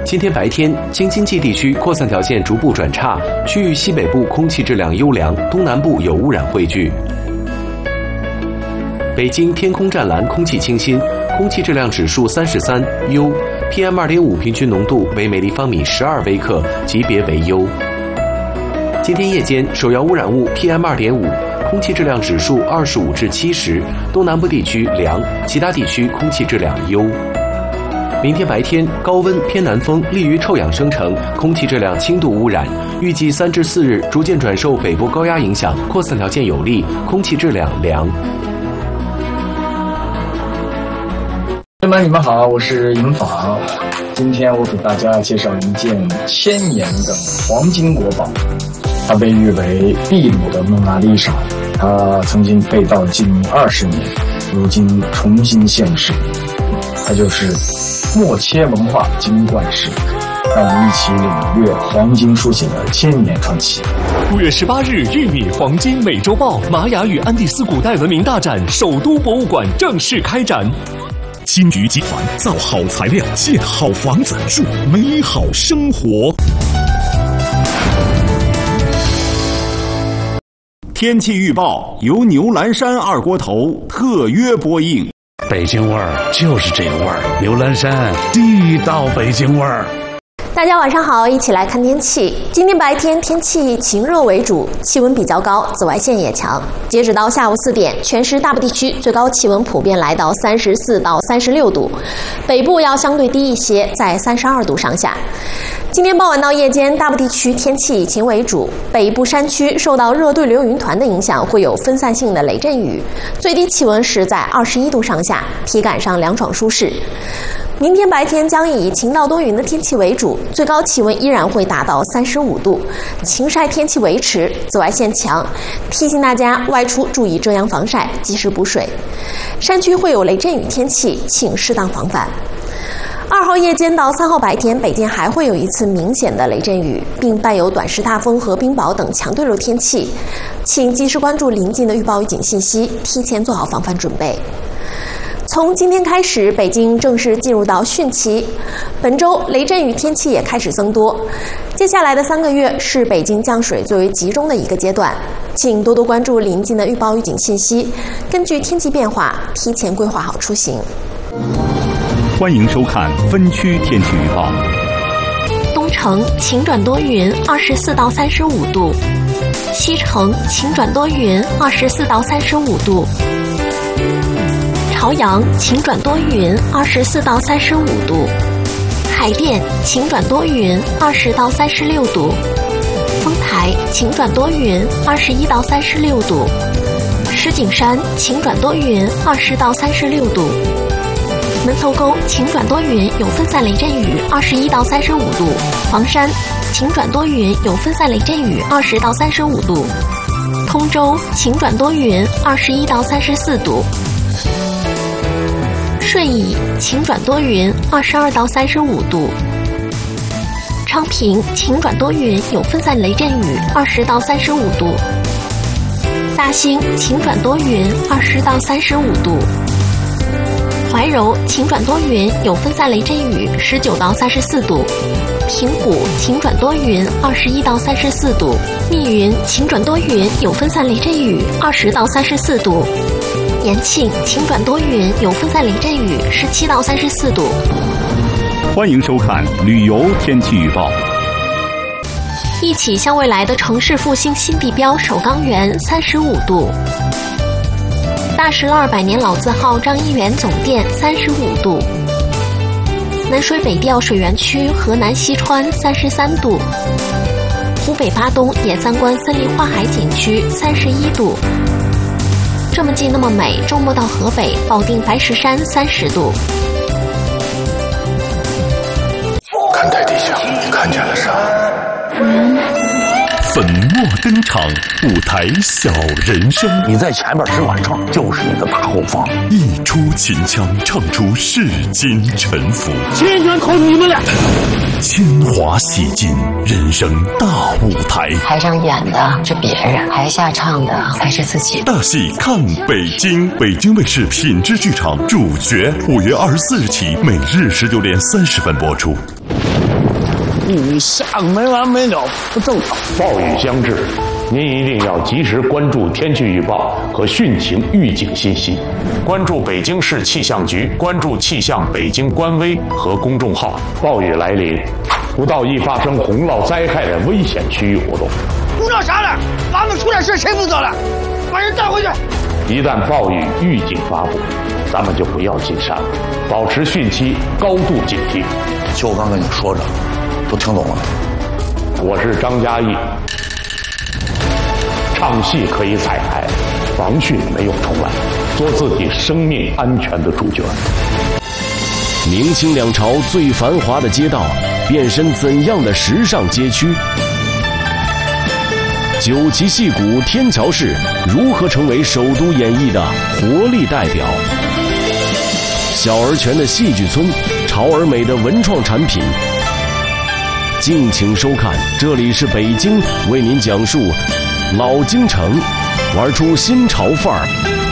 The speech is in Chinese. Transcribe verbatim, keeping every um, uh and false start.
今天白天，京津冀地区扩散条件逐步转差，区域西北部空气质量优良，东南部有污染汇聚。北京天空湛蓝，空气清新，空气质量指数三十三，优 ；P M 二点五 平均浓度为每立方米十二微克，级别为优。今天夜间，首要污染物 P M 二点五，空气质量指数二十五至七十，东南部地区良，其他地区空气质量优。明天白天，高温偏南风利于臭氧生成，空气质量轻度污染。预计三至四日逐渐转受北部高压影响，扩散条件有利，空气质量良。 朋友们，你们好，我是银坊。今天我给大家介绍一件千年的黄金国宝，它被誉为秘鲁的蒙娜丽莎。它曾经被盗近二十年，如今重新现世。它就是墨切文化金冠石，让我们一起领略黄金书写的千年传奇。 五月十八日，玉米黄金美洲豹玛雅与安第斯古代文明大展首都博物馆正式开展。 金桔集团造好材料，建好房子，筑美好生活。天气预报由牛栏山二锅头特约播映。 北京味儿就是这个味儿，牛栏山地道北京味儿。 大家晚上好，一起来看天气。今天白天天气晴热为主，气温比较高，紫外线也强。截止到下午四点，全市大部地区最高气温普遍来到三十四到三十六度，北部要相对低一些，在三十二度上下。今天傍晚到夜间，大部地区天气以晴为主，北部山区受到热对流云团的影响，会有分散性的雷阵雨，最低气温是在二十一度上下，体感上凉爽舒适。明天白天将以晴到多云的天气为主，最高气温依然会达到三十五度，晴晒天气维持，紫外线强，提醒大家外出注意遮阳防晒，及时补水。山区会有雷阵雨天气，请适当防范。二号夜间到三号白天，北京还会有一次明显的雷阵雨，并伴有短时大风和冰雹等强对流天气，请及时关注临近的预报预警信息，提前做好防范准备。从今天开始，北京正式进入到汛期，本周雷阵雨天气也开始增多。接下来的三个月是北京降水最为集中的一个阶段，请多多关注临近的预报预警信息，根据天气变化提前规划好出行。 欢迎收看分区天气预报。 东城晴转多云，二十四到三十五度；西城晴转多云，二十四到三十五度；朝阳晴转多云，二十四到三十五度；海淀晴转多云，二十到三十六度；丰台晴转多云，二十一到三十六度；石景山晴转多云，二十到三十六度；门头沟晴转多云，有分散雷阵雨，二十一到三十五度；房山晴转多云，有分散雷阵雨，二十到三十五度；通州晴转多云，二十一到三十四度；顺义晴转多云，二十二到三十五度；昌平晴转多云，有分散雷阵雨，二十到三十五度；大兴晴转多云，二十到三十五度；怀柔晴转多云，有分散雷阵雨，十九到三十四度；平谷晴转多云，二十一到三十四度；密云晴转多云，有分散雷阵雨，二十到三十四度；延庆晴转多云，有分散雷阵雨，十七到三十四度。 欢迎收看旅游天气预报。 一起向未来的城市复兴新地标首钢园三十五度。大石栏百年老字号张一元总店三十五度，南水北调水源区河南西川三十三度，湖北巴东野三关森林花海景区三十一度，这么近那么美，周末到河北保定白石山三十度。 看台底下，你看见了啥？ 嗯。粉墨登场，舞台小人生。 你在前面只管唱，就是一个大后方。 一出秦腔，唱出世间沉浮。 千元靠你们俩。 铅华洗尽人生大舞台。 台上演的是别人，台下唱的才是自己。 大戏看北京，北京卫视品质剧场主角，五月二十四日起，每日十九点三十分播出。 你下个没完没了，不正常。 暴雨将至，您一定要及时关注天气预报和汛情预警信息，关注北京市气象局，关注气象北京官微和公众号。暴雨来临，不到易发生洪涝灾害的危险区域活动。 鼓捣啥了？俺们出点事谁负责了？把人带回去。 一旦暴雨预警发布，咱们就不要进山了，保持汛期高度警惕。 就我刚跟你说着，都听懂了没？ 我是张嘉译，唱戏可以彩排，防汛没有重来，做自己生命安全的主角。 明清两朝最繁华的街道，变身怎样的时尚街区？九旗戏骨天桥市如何成为首都演艺的活力代表？小而全的戏剧村，潮而美的文创产品。敬请收看，这里是北京，为您讲述老京城，玩出新潮范儿。